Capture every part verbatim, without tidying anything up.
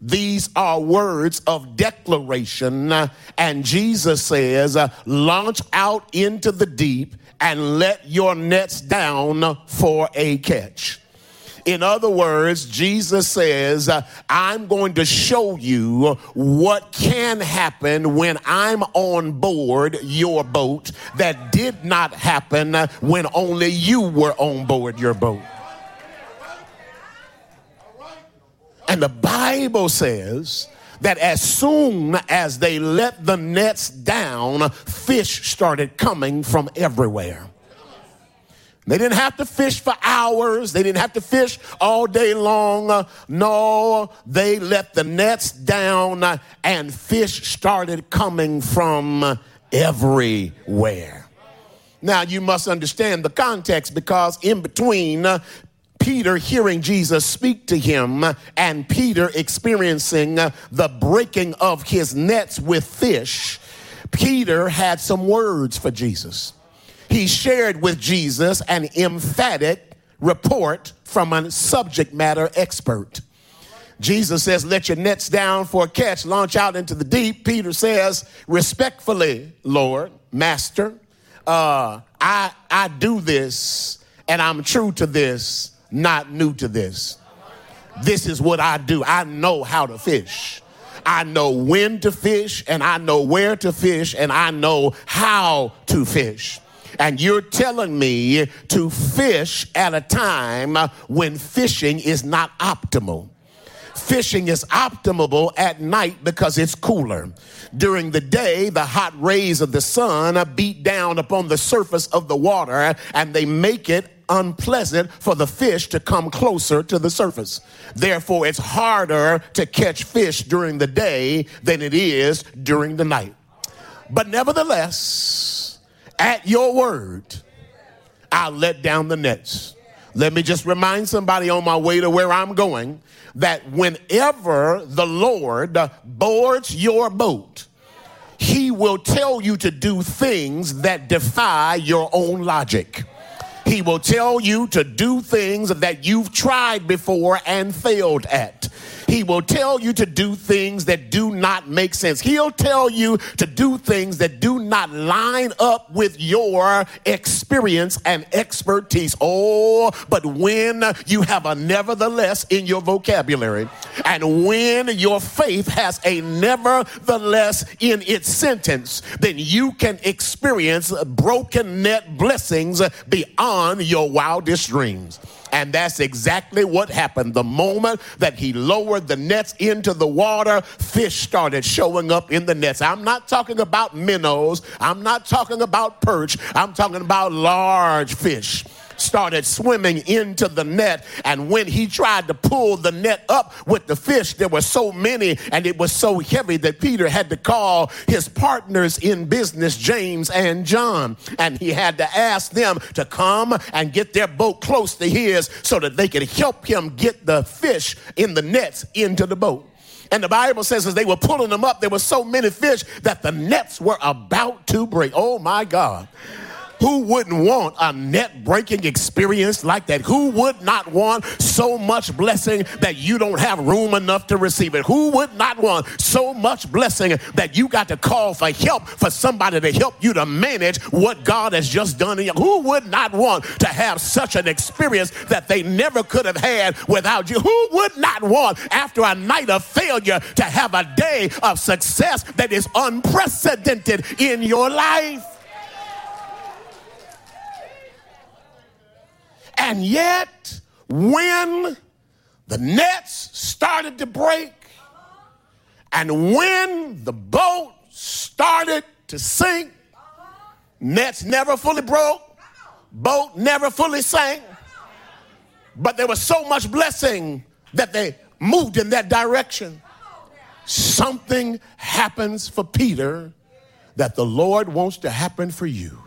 These are words of declaration. And Jesus says, launch out into the deep and let your nets down for a catch. In other words, Jesus says, I'm going to show you what can happen when I'm on board your boat that did not happen when only you were on board your boat. And the Bible says that as soon as they let the nets down, fish started coming from everywhere. They didn't have to fish for hours. They didn't have to fish all day long. No, they let the nets down and fish started coming from everywhere. Now, you must understand the context, because in between Peter hearing Jesus speak to him and Peter experiencing the breaking of his nets with fish, Peter had some words for Jesus. He shared with Jesus an emphatic report from a subject matter expert. Jesus says, let your nets down for a catch, launch out into the deep. Peter says, respectfully, Lord, Master, uh, I, I do this and I'm true to this, not new to this. This is what I do. I know how to fish. I know when to fish, and I know where to fish, and I know how to fish. And you're telling me to fish at a time when fishing is not optimal. Fishing is optimal at night because it's cooler. During the day, the hot rays of the sun beat down upon the surface of the water, and they make it unpleasant for the fish to come closer to the surface. Therefore, it's harder to catch fish during the day than it is during the night. But nevertheless, at your word, I'll let down the nets. Let me just remind somebody on my way to where I'm going that whenever the Lord boards your boat, he will tell you to do things that defy your own logic. He will tell you to do things that you've tried before and failed at. He will tell you to do things that do not make sense. He'll tell you to do things that do not line up with your experience and expertise. Oh, but when you have a nevertheless in your vocabulary, and when your faith has a nevertheless in its sentence, then you can experience broken net blessings beyond your wildest dreams. And that's exactly what happened. The moment that he lowered the nets into the water, fish started showing up in the nets. I'm not talking about minnows. I'm not talking about perch. I'm talking about large fish started swimming into the net. And when he tried to pull the net up with the fish, there were so many and it was so heavy that Peter had to call his partners in business, James and John. And he had to ask them to come and get their boat close to his so that they could help him get the fish in the nets into the boat. And the Bible says as they were pulling them up, there were so many fish that the nets were about to break. Oh my God. Who wouldn't want a net-breaking experience like that? Who would not want so much blessing that you don't have room enough to receive it? Who would not want so much blessing that you got to call for help for somebody to help you to manage what God has just done in you? Who would not want to have such an experience that they never could have had without you? Who would not want, after a night of failure, to have a day of success that is unprecedented in your life? And yet, when the nets started to break, and when the boat started to sink, nets never fully broke, boat never fully sank, but there was so much blessing that they moved in that direction. Something happens for Peter that the Lord wants to happen for you.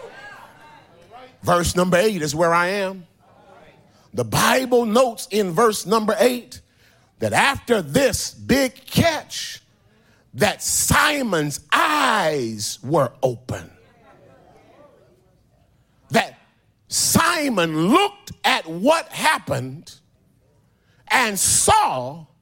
Verse number eight is where I am. The Bible notes in verse number eight that after this big catch, that Simon's eyes were open. That Simon looked at what happened and saw